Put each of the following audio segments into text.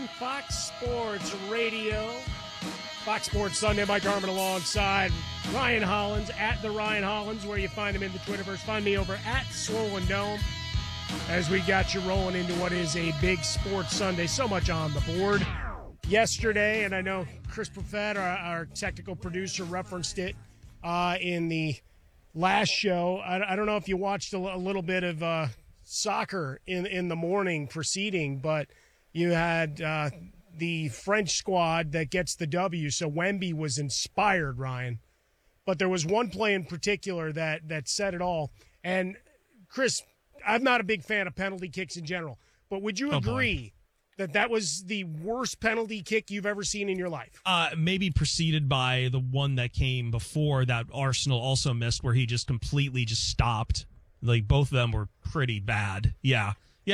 Fox Sports Radio. Fox Sports Sunday, Mike Harmon alongside Ryan Hollins at the Ryan Hollins, where you find him in the Twitterverse. Find me over at Swollen Dome as we got you rolling into what is a big sports Sunday. So much on the board yesterday, and I know Chris Buffett, our technical producer, referenced it in the last show. I don't know if you watched a little bit of soccer in the morning preceding, but you had the French squad that gets the W, so Wemby was inspired, Ryan. But there was one play in particular that said it all. And, Chris, I'm not a big fan of penalty kicks in general, but would you agree that was the worst penalty kick you've ever seen in your life? Maybe preceded by the one that came before that Arsenal also missed, where he just completely just stopped. Like, both of them were pretty bad. Yeah.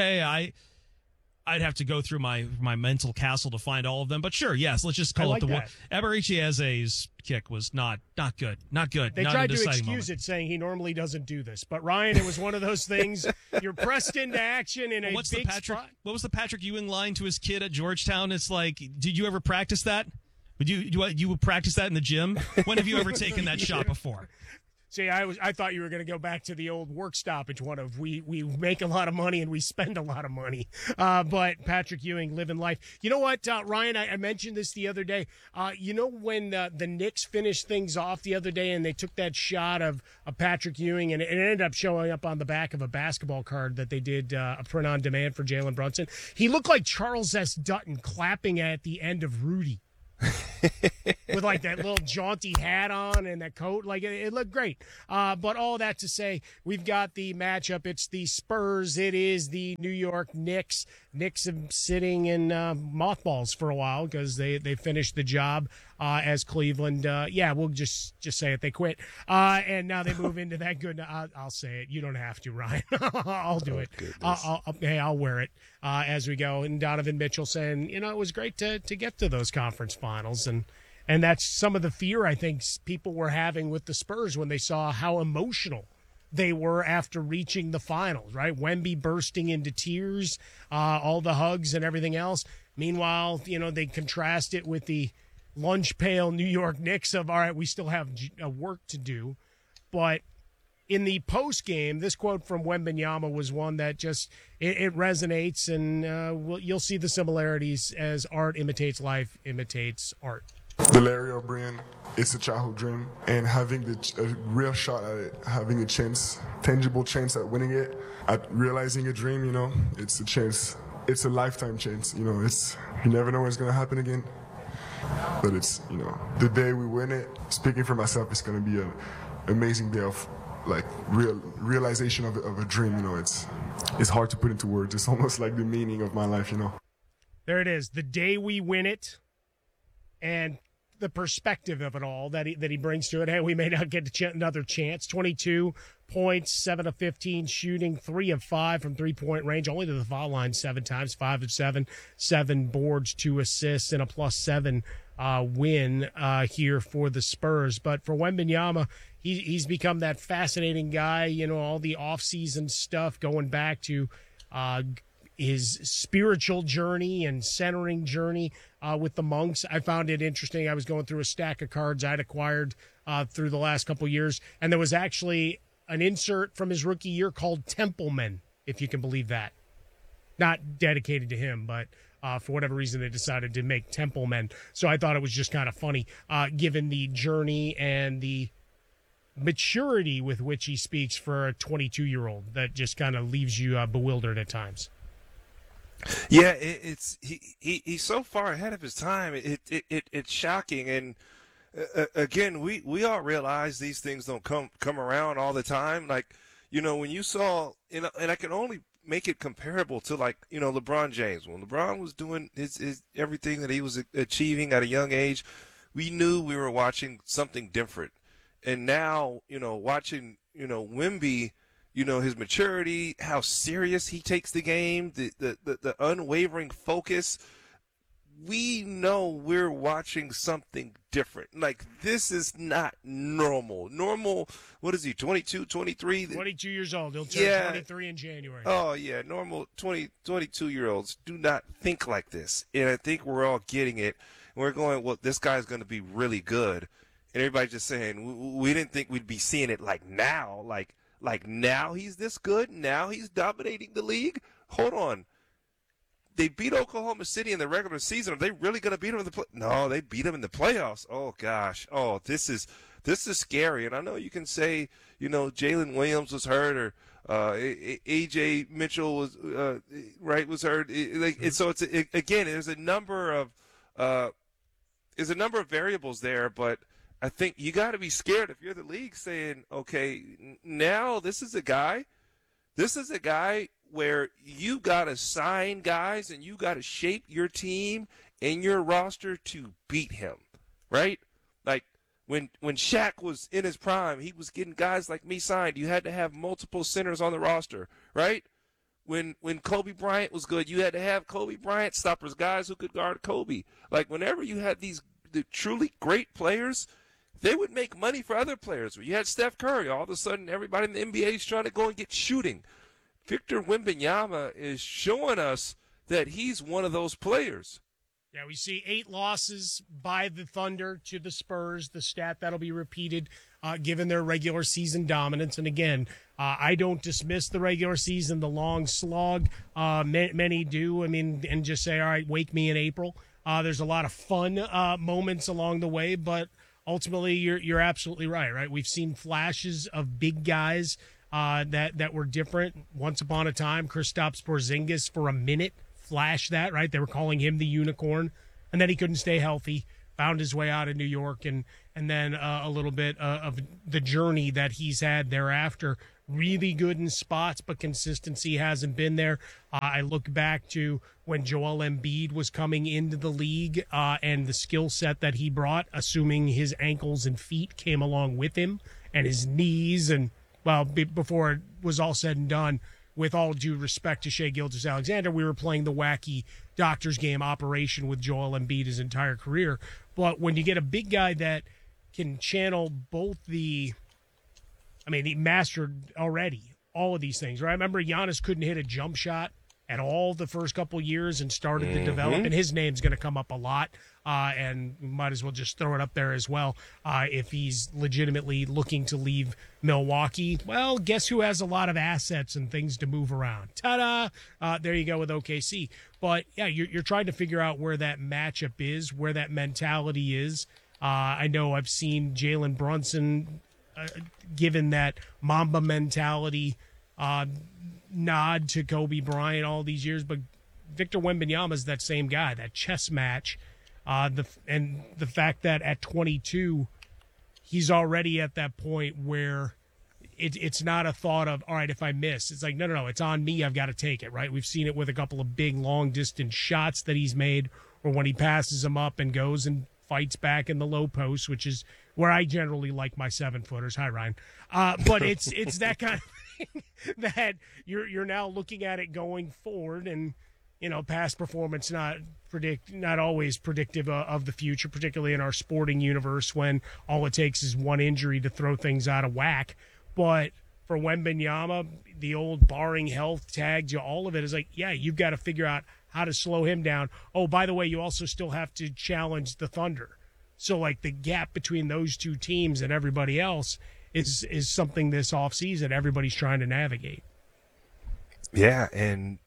I'd have to go through my mental castle to find all of them. But sure, yes, let's just call it the one. Eberechi Eze's kick was not good. Not good. They tried to excuse it, saying he normally doesn't do this. But, Ryan, it was one of those things. You're pressed into action in a big spot. What was the Patrick Ewing line to his kid at Georgetown? It's like, did you ever practice that? Would you practice that in the gym? When have you ever taken that shot before? See, I thought you were going to go back to the old work stoppage one of we make a lot of money and we spend a lot of money. But Patrick Ewing living life. You know what, Ryan, I mentioned this the other day. When the Knicks finished things off the other day and they took that shot of Patrick Ewing and it ended up showing up on the back of a basketball card that they did a print on demand for Jalen Brunson. He looked like Charles S. Dutton clapping at the end of Rudy. With like that little jaunty hat on and that coat, like it looked great. But all that to say, we've got the matchup. It's the Spurs. It is the New York Knicks. Knicks have sitting in mothballs for a while because they finished the job as Cleveland. We'll just say it. They quit, and now they move into that good. I'll say it. You don't have to, Ryan. I'll do it. I'll wear it as we go. And Donovan Mitchell saying, it was great to get to those conference finals, and that's some of the fear I think people were having with the Spurs when they saw how emotional they were after reaching the finals, right? Wemby bursting into tears, all the hugs and everything else. Meanwhile, they contrast it with the lunch pail New York Knicks of, all right, we still have work to do. But in the post game, this quote from Wembanyama was one that just it resonates, and you'll see the similarities as art imitates life, imitates art. The Larry O'Brien, it's a childhood dream, and having a real shot at it, having a chance, tangible chance at winning it, at realizing a dream, it's a chance. It's a lifetime chance, it's, you never know when it's going to happen again. But it's, the day we win it, speaking for myself, it's going to be an amazing day of, like, realization of a dream, It's hard to put into words. It's almost like the meaning of my life, There it is. The day we win it, and the perspective of it all that he brings to it. Hey, we may not get another chance. 22 points, 7 of 15 shooting, 3 of 5 from three-point range, only to the foul line 7 times, 5 of 7, 7 boards, 2 assists, and a +7 win here for the Spurs. But for Wembanyama, he's become that fascinating guy, all the off-season stuff going back to his spiritual journey and centering journey with the Monks. I found it interesting. I was going through a stack of cards I'd acquired through the last couple years, and there was actually an insert from his rookie year called Templeman, if you can believe that. Not dedicated to him, but for whatever reason they decided to make Templeman. So I thought it was just kind of funny, given the journey and the maturity with which he speaks for a 22-year-old that just kind of leaves you bewildered at times. Yeah, he's so far ahead of his time. It's shocking, and again, we all realize these things don't come around all the time. Like, when you saw, and I can only make it comparable to, like, LeBron James. When LeBron was doing his everything that he was achieving at a young age, we knew we were watching something different. And now, watching, Wemby, his maturity, how serious he takes the game, the unwavering focus, we know we're watching something different. Like, this is not normal. Normal, what is he, 22, 23? 22 years old. He'll turn 23 in January. Oh, yeah, normal 22-year-olds do not think like this. And I think we're all getting it. And we're going, well, this guy's going to be really good. And everybody's just saying, we didn't think we'd be seeing it like now. Like now he's this good? Now he's dominating the league? Hold on. They beat Oklahoma City in the regular season. Are they really going to beat them in the No, they beat them in the playoffs. Oh gosh. Oh, this is scary. And I know you can say, Jalen Williams was hurt, or AJ Mitchell was was hurt. Again, there's a number of variables there, but I think you got to be scared if you're the league, saying, okay, now this is a guy where you got to sign guys and you got to shape your team and your roster to beat him, right? Like when Shaq was in his prime, he was getting guys like me signed. You had to have multiple centers on the roster, right? When Kobe Bryant was good, you had to have Kobe Bryant stoppers, guys who could guard Kobe. Like whenever you had the truly great players, they would make money for other players. You had Steph Curry. All of a sudden, everybody in the NBA is trying to go and get shooting. Victor Wembanyama is showing us that he's one of those players. Yeah, we see 8 losses by the Thunder to the Spurs, the stat that'll be repeated given their regular season dominance. And again, I don't dismiss the regular season, the long slog. Many do, and just say, all right, wake me in April. There's a lot of fun moments along the way, but ultimately you're absolutely right? We've seen flashes of big guys that were different. Once upon a time, Kristaps Porzingis for a minute flashed that, right? They were calling him the unicorn, and then he couldn't stay healthy, found his way out of New York, and then a little bit of the journey that he's had thereafter. Really good in spots, but consistency hasn't been there. I look back to when Joel Embiid was coming into the league and the skill set that he brought, assuming his ankles and feet came along with him, and his knees, and before it was all said and done, with all due respect to Shai Gilgeous-Alexander, we were playing the wacky doctor's game operation with Joel Embiid his entire career. But when you get a big guy that can channel both he mastered already all of these things, right? I remember Giannis couldn't hit a jump shot at all the first couple years and started to develop, and his name's going to come up a lot, and might as well just throw it up there as well. If he's legitimately looking to leave Milwaukee, well, guess who has a lot of assets and things to move around? Ta-da! There you go with OKC. But, yeah, you're trying to figure out where that matchup is, where that mentality is. I know I've seen Jalen Brunson given that Mamba mentality nod to Kobe Bryant all these years, but Victor Wembanyama is that same guy, that chess match, and the fact that at 22 he's already at that point where it's not a thought of, all right, if I miss, it's like, no, it's on me, I've got to take it, right? We've seen it with a couple of big long distance shots that he's made, or when he passes them up and goes and fights back in the low post, which is where I generally like my 7-footers. Hi, Ryan. But it's that kind of thing that you're now looking at it going forward, and past performance not always predictive of the future, particularly in our sporting universe when all it takes is one injury to throw things out of whack. But for Wembanyama, the old barring health tags, all of it is like, yeah, you've got to figure out how to slow him down. Oh, by the way, you also still have to challenge the Thunder. So, like, the gap between those two teams and everybody else is something this offseason everybody's trying to navigate. Yeah, and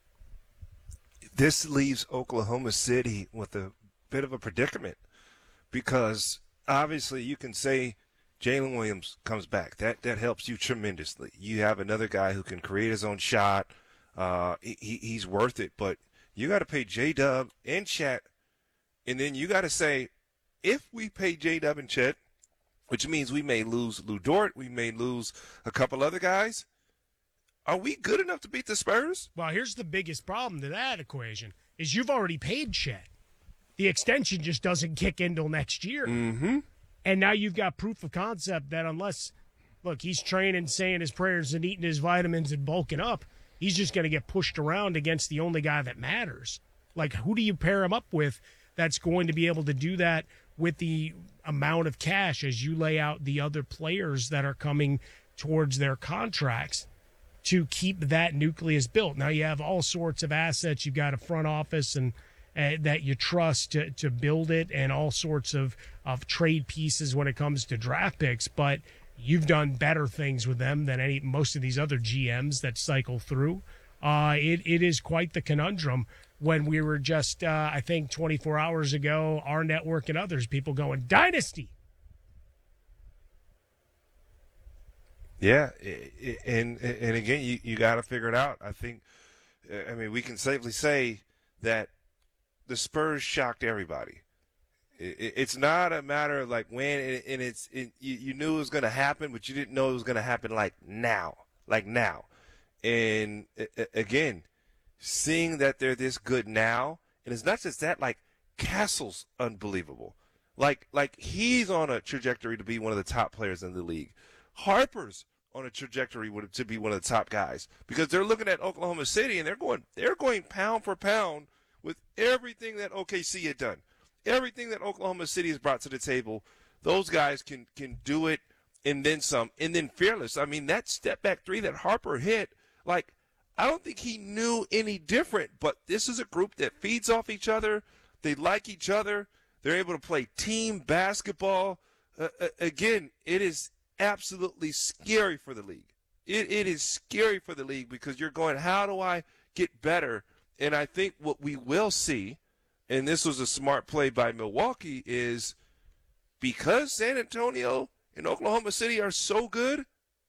this leaves Oklahoma City with a bit of a predicament, because obviously you can say Jalen Williams comes back. That helps you tremendously. You have another guy who can create his own shot. He's worth it, but you got to pay J-Dub and Chet, and then you got to say, if we pay J-Dub and Chet, which means we may lose Lou Dort, we may lose a couple other guys, are we good enough to beat the Spurs? Well, here's the biggest problem to that equation is you've already paid Chet. The extension just doesn't kick in till next year. Mm-hmm. And now you've got proof of concept that unless, look, he's training, saying his prayers and eating his vitamins and bulking up, he's just going to get pushed around against the only guy that matters. Like, who do you pair him up with that's going to be able to do that with the amount of cash as you lay out the other players that are coming towards their contracts to keep that nucleus built. Now you have all sorts of assets. You've got a front office and that you trust to build it, and all sorts of trade pieces when it comes to draft picks. But you've done better things with them than most of these other GMs that cycle through. It is quite the conundrum when we were just, I think 24 hours ago, our network and others, people going, Dynasty. Yeah, and again, you got to figure it out. I mean, we can safely say that the Spurs shocked everybody. It's not a matter of like when, and you knew it was going to happen, but you didn't know it was going to happen like now. And again, seeing that they're this good now, and it's not just that, like Castle's unbelievable. Like he's on a trajectory to be one of the top players in the league. Harper's on a trajectory to be one of the top guys, because they're looking at Oklahoma City and they're going pound for pound with everything that OKC had done, everything that Oklahoma City has brought to the table. Those guys can do it and then some, and then fearless. I mean, that step back three that Harper hit, like, I don't think he knew any different, but this is a group that feeds off each other. They like each other. They're able to play team basketball. Again, it is absolutely scary for the league. It is scary for the league, because you're going, how do I get better? And I think what we will see, and this was a smart play by Milwaukee, is because San Antonio and Oklahoma City are so good,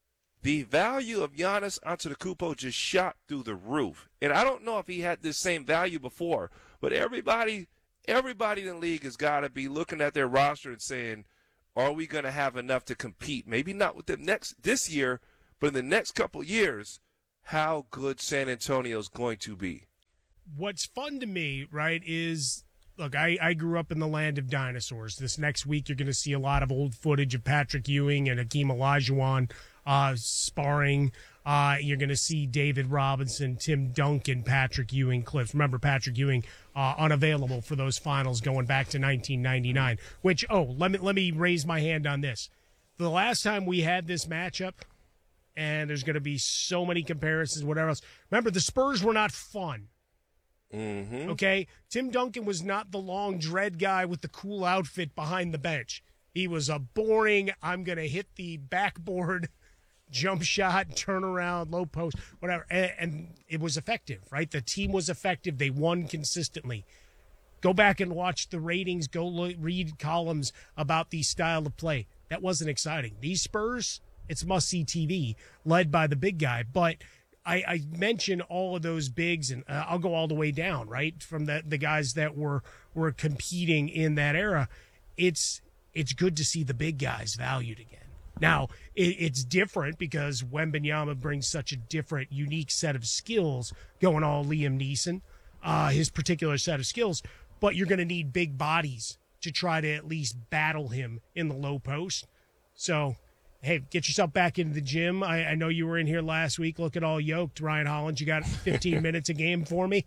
the value of Giannis Antetokounmpo just shot through the roof. And I don't know if he had this same value before, but everybody in the league has got to be looking at their roster and saying, are we going to have enough to compete? Maybe not with them this year, but in the next couple years, how good San Antonio is going to be. What's fun to me, right, is, look, I grew up in the land of dinosaurs. This next week you're going to see a lot of old footage of Patrick Ewing and Hakeem Olajuwon sparring. You're going to see David Robinson, Tim Duncan, Patrick Ewing clips. Remember, Patrick Ewing unavailable for those finals going back to 1999, which, let me raise my hand on this. The last time we had this matchup, and there's going to be so many comparisons, whatever else. Remember, the Spurs were not fun. Mm-hmm. Okay? Tim Duncan was not the long dread guy with the cool outfit behind the bench. He was a boring, I'm going to hit the backboard, jump shot, turn around, low post, whatever. And it was effective, right? The team was effective. They won consistently. Go back and watch the ratings. Go read columns about the style of play. That wasn't exciting. These Spurs, it's must-see TV, led by the big guy. But I mention all of those bigs, and I'll go all the way down, right, from the guys that were competing in that era. It's good to see the big guys valued again. Now, it's different because Wembanyama brings such a different, unique set of skills, going all Liam Neeson, his particular set of skills, but you're going to need big bodies to try to at least battle him in the low post. So, hey, get yourself back into the gym. I know you were in here last week looking all yoked. Ryan Hollins, you got 15 minutes a game for me?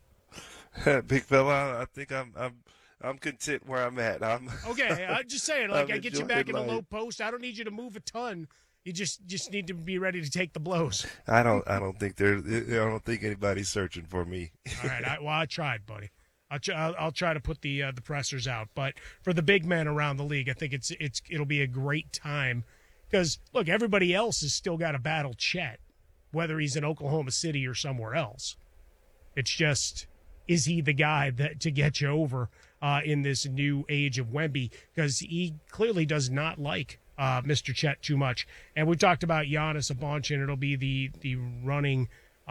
Big fella, I think I'm content where I'm at. Okay, I'm just saying, like, I get you back in the life. low post. I don't need you to move a ton. You just need to be ready to take the blows. I don't think anybody's searching for me. All right, I tried, buddy. I'll try to put the pressers out. But for the big men around the league, I think it'll be a great time. Because, look, everybody else has still got to battle Chet, whether he's in Oklahoma City or somewhere else. It's just, is he the guy to get you over in this new age of Wemby? Because he clearly does not like Mr. Chet too much. And we talked about Giannis a bunch, and it'll be the running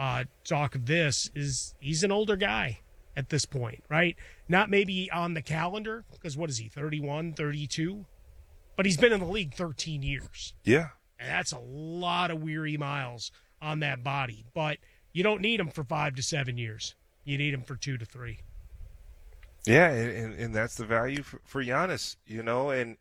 talk of this, is he's an older guy at this point, right? Not maybe on the calendar, because what is he, 31, 32? But he's been in the league 13 years. Yeah. And that's a lot of weary miles on that body. But you don't need him for 5 to 7 years. You need him for 2 to 3. Yeah, and that's the value for Giannis, you know. And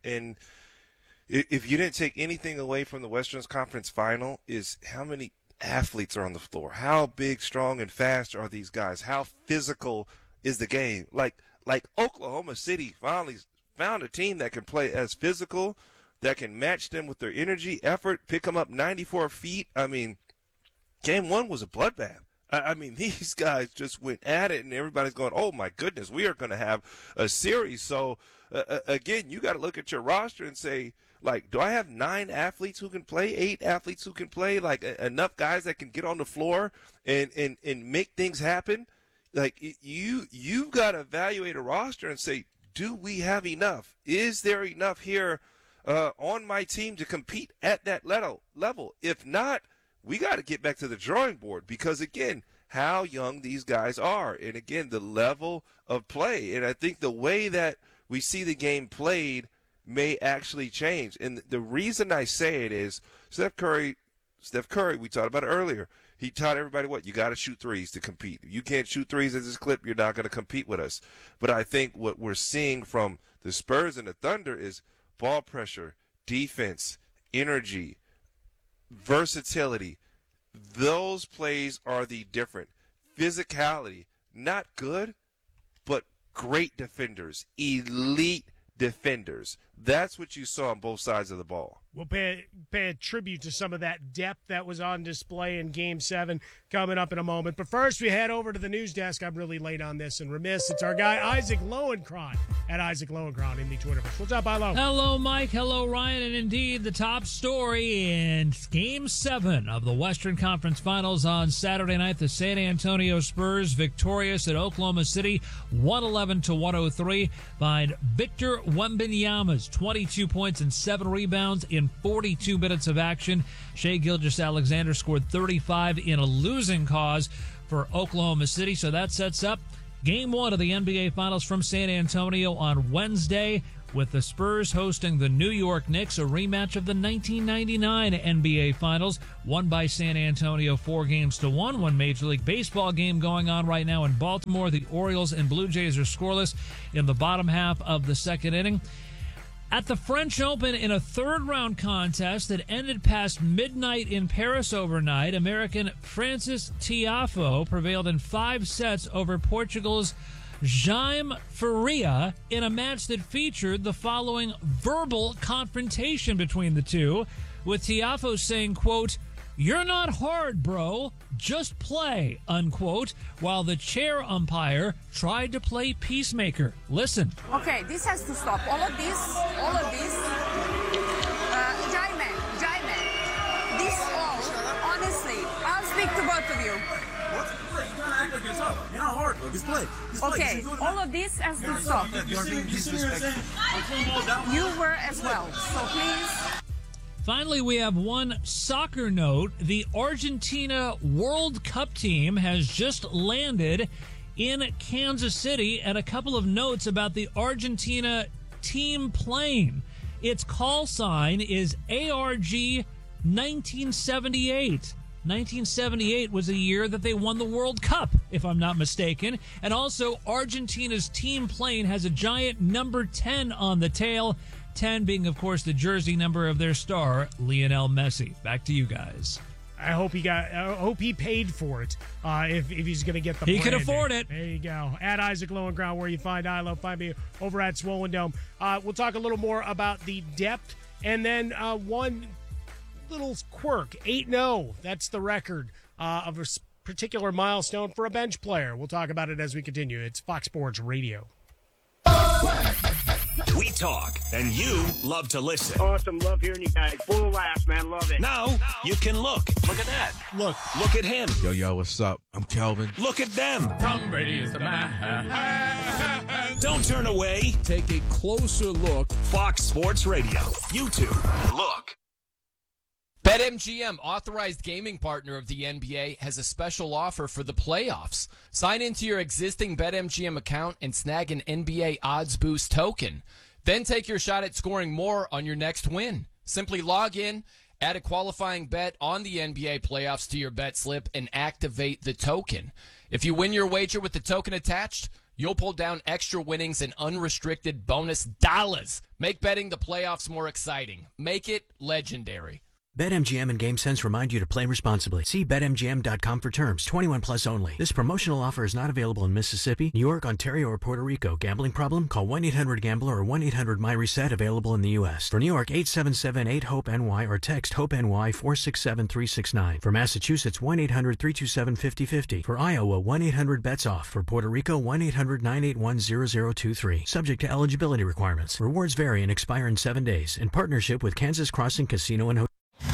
if you didn't take anything away from the Western Conference Final, is how many athletes are on the floor. How big, strong, and fast are these guys? How physical is the game? Like like Oklahoma City finally found a team that can play as physical, that can match them with their energy, effort, pick them up 94 feet. I mean, game one was a bloodbath. I mean, these guys just went at it, and everybody's going, oh, my goodness, we are going to have a series. So, again, you got to look at your roster and say, like, do I have 9 athletes who can play, 8 athletes who can play, like enough guys that can get on the floor and make things happen? Like, you've got to evaluate a roster and say, do we have enough? Is there enough here on my team to compete at that level? If not, we got to get back to the drawing board because, again, how young these guys are. And, again, the level of play. And I think the way that we see the game played may actually change. And the reason I say it is Steph Curry, we talked about it earlier. He taught everybody what? You got to shoot threes to compete. If you can't shoot threes at this clip, you're not going to compete with us. But I think what we're seeing from the Spurs and the Thunder is ball pressure, defense, energy, versatility. Those plays are the different. Physicality, not good, but great defenders, elite defenders. That's what you saw on both sides of the ball. We'll pay a tribute to some of that depth that was on display in Game 7 coming up in a moment. But first, we head over to the news desk. I'm really late on this and remiss. It's our guy, Isaac Lowenkron, at Isaac Lowenkron in the Twitterverse. What's up, Ilo? Hello, Mike. Hello, Ryan. And indeed, the top story in Game 7 of the Western Conference Finals on Saturday night. The San Antonio Spurs victorious at Oklahoma City, 111-103, behind Victor Wembanyama's 22 points and 7 rebounds in 42 minutes of action. Shai Gilgeous-Alexander scored 35 in a losing cause for Oklahoma City. So that sets up Game 1 of the NBA Finals from San Antonio on Wednesday, with the Spurs hosting the New York Knicks, a rematch of the 1999 NBA Finals, won by San Antonio 4-1. One Major League Baseball game going on right now in Baltimore. The Orioles and Blue Jays are scoreless in the bottom half of the second inning. At the French Open, in a third-round contest that ended past midnight in Paris overnight, American Francis Tiafoe prevailed in 5 sets over Portugal's Jaime Faria in a match that featured the following verbal confrontation between the two, with Tiafoe saying, quote, "You're not hard, bro. Just play," unquote, while the chair umpire tried to play peacemaker. Listen. Okay, this has to stop. All of this, Jaime, this all, honestly, I'll speak to both of you. You're not hard, bro. Just play. Okay, all of this has to stop. You were as well, so please. Finally, we have one soccer note. The Argentina World Cup team has just landed in Kansas City, and a couple of notes about the Argentina team plane. Its call sign is ARG 1978. 1978 was a year that they won the World Cup, if I'm not mistaken. And also, Argentina's team plane has a giant number 10 on the tail. 10 being, of course, the jersey number of their star, Lionel Messi. Back to you guys. I hope he paid for it. If he's going to get the plane. He can afford it. There you go. At Isaac Lowenkron, where you find Ilo, find me over at Swollen Dome. We'll talk a little more about the depth, and then one little quirk. 8-0. That's the record of a particular milestone for a bench player. We'll talk about it as we continue. It's Fox Sports Radio. We talk, and you love to listen. Awesome. Love hearing you guys. Full of laughs, man. Love it. Now you can look. Look at that. Look at him. Yo, what's up? I'm Kelvin. Look at them. Tom Brady is the man. Don't turn away. Take a closer look. Fox Sports Radio. YouTube. Look. BetMGM, authorized gaming partner of the NBA, has a special offer for the playoffs. Sign into your existing BetMGM account and snag an NBA Odds Boost token. Then take your shot at scoring more on your next win. Simply log in, add a qualifying bet on the NBA playoffs to your bet slip, and activate the token. If you win your wager with the token attached, you'll pull down extra winnings and unrestricted bonus dollars. Make betting the playoffs more exciting. Make it legendary. BetMGM and GameSense remind you to play responsibly. See BetMGM.com for terms. 21 plus only. This promotional offer is not available in Mississippi, New York, Ontario, or Puerto Rico. Gambling problem? Call 1-800-GAMBLER or 1-800-MyReset. Available in the U.S. For New York, 877-8-HOPE-NY or text HOPE-NY 467-369. For Massachusetts, 1-800-327-5050. For Iowa, 1-800-BETS-OFF. For Puerto Rico, 1-800-981-0023. Subject to eligibility requirements. Rewards vary and expire in 7 days. In partnership with Kansas Crossing Casino and Hotel.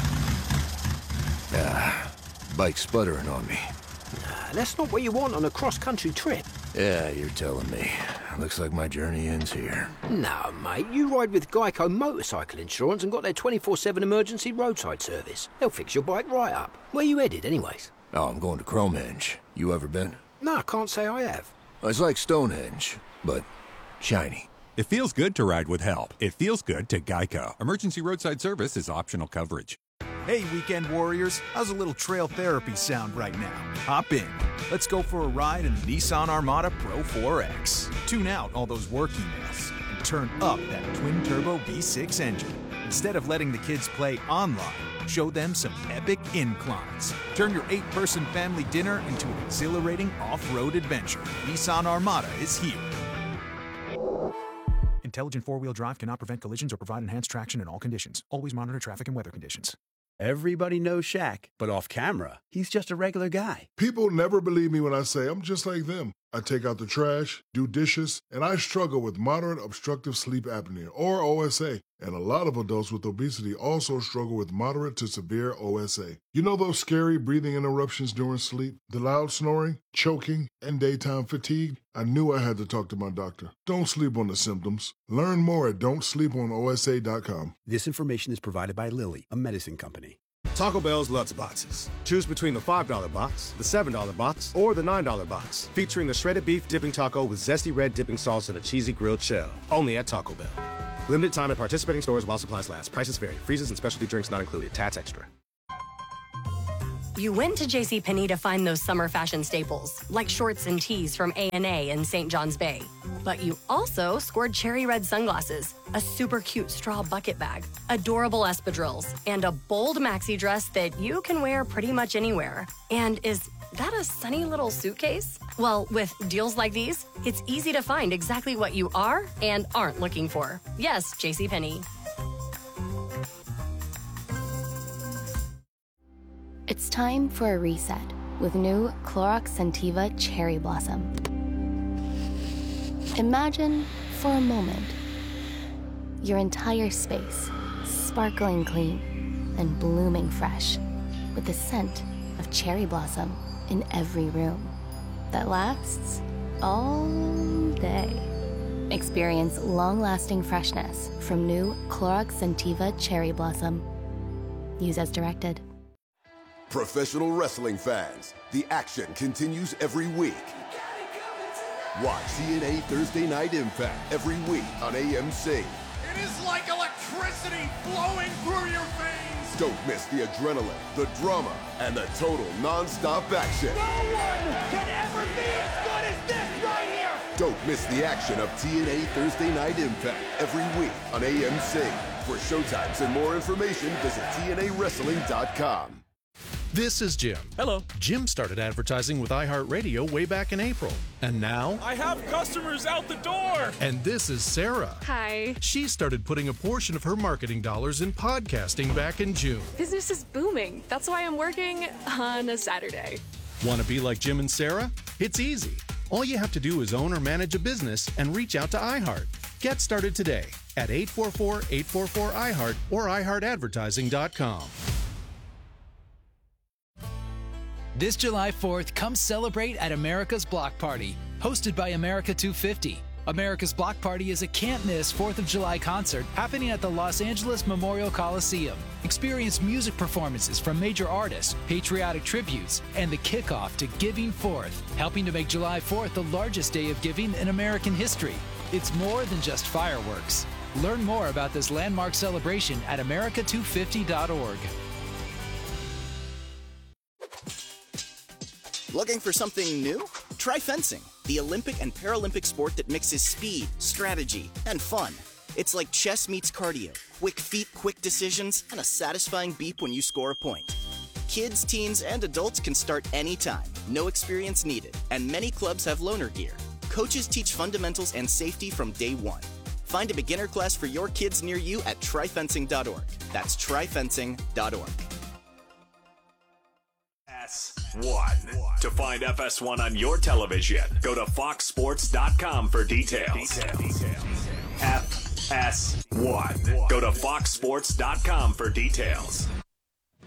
Bike sputtering on me. That's not what you want on a cross-country trip. Yeah, you're telling me. Looks like my journey ends here. No, mate, you ride with Geico Motorcycle Insurance and got their 24/7 emergency roadside service. They'll fix your bike right up. Where you headed, anyways? Oh, I'm going to Cromehenge. You ever been? No, I can't say I have. It's like Stonehenge, but shiny. It feels good to ride with help. It feels good to Geico. Emergency roadside service is optional coverage. Hey, weekend warriors, how's a little trail therapy sound right now? Hop in. Let's go for a ride in the Nissan Armada Pro 4X. Tune out all those work emails and turn up that twin-turbo V6 engine. Instead of letting the kids play online, show them some epic inclines. Turn your 8-person family dinner into an exhilarating off-road adventure. Nissan Armada is here. Intelligent four-wheel drive cannot prevent collisions or provide enhanced traction in all conditions. Always monitor traffic and weather conditions. Everybody knows Shaq, but off camera, he's just a regular guy. People never believe me when I say I'm just like them. I take out the trash, do dishes, and I struggle with moderate obstructive sleep apnea, or OSA. And a lot of adults with obesity also struggle with moderate to severe OSA. You know those scary breathing interruptions during sleep? The loud snoring, choking, and daytime fatigue? I knew I had to talk to my doctor. Don't sleep on the symptoms. Learn more at don'tsleeponosa.com. This information is provided by Lilly, a medicine company. Taco Bell's Lutz Boxes. Choose between the $5 box, the $7 box, or the $9 box, featuring the shredded beef dipping taco with zesty red dipping sauce and a cheesy grilled shell. Only at Taco Bell. Limited time at participating stores while supplies last. Prices vary. Freezes and specialty drinks not included. Tats extra. You went to JCPenney to find those summer fashion staples, like shorts and tees from A&A in St. John's Bay. But you also scored cherry red sunglasses, a super cute straw bucket bag, adorable espadrilles, and a bold maxi dress that you can wear pretty much anywhere. And is that a sunny little suitcase? Well, with deals like these, it's easy to find exactly what you are and aren't looking for. Yes, JCPenney. It's time for a reset with new Clorox Scentiva Cherry Blossom. Imagine, for a moment, your entire space sparkling clean and blooming fresh with the scent of cherry blossom in every room that lasts all day. Experience long-lasting freshness from new Clorox Scentiva Cherry Blossom. Use as directed. Professional wrestling fans, the action continues every week. Watch TNA Thursday Night Impact every week on AMC. It is like electricity flowing through your veins. Don't miss the adrenaline, the drama, and the total non-stop action. No one can ever be as good as this right here. Don't miss the action of TNA Thursday Night Impact every week on AMC. For showtimes and more information, visit TNAWrestling.com. This is Jim. Hello. Jim started advertising with iHeartRadio way back in April. And now... I have customers out the door! And this is Sarah. Hi. She started putting a portion of her marketing dollars in podcasting back in June. Business is booming. That's why I'm working on a Saturday. Want to be like Jim and Sarah? It's easy. All you have to do is own or manage a business and reach out to iHeart. Get started today at 844-844-iHeart or iHeartAdvertising.com. This July 4th, come celebrate at America's Block Party, hosted by America 250. America's Block Party is a can't-miss 4th of July concert happening at the Los Angeles Memorial Coliseum. Experience music performances from major artists, patriotic tributes, and the kickoff to Giving Forth, helping to make July 4th the largest day of giving in American history. It's more than just fireworks. Learn more about this landmark celebration at america250.org. Looking for something new? Try fencing, the Olympic and Paralympic sport that mixes speed, strategy, and fun. It's like chess meets cardio. Quick feet, quick decisions, and a satisfying beep when you score a point. Kids, teens, and adults can start anytime. No experience needed. And many clubs have loaner gear. Coaches teach fundamentals and safety from day one. Find a beginner class for your kids near you at tryfencing.org. That's tryfencing.org. FS1. To find FS1 on your television, go to foxsports.com for details. FS1. Go to foxsports.com for details.